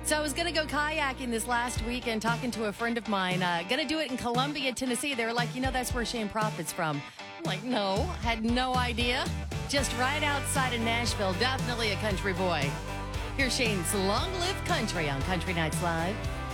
So I was going to go kayaking this last weekend, talking to a friend of mine. Going to do it in Columbia, Tennessee. They were like, that's where Shane Prophet's from. I'm like, no, had no idea. Just right outside of Nashville. Definitely a country boy. Here's Shane's Long Live Country on Country Nights Live.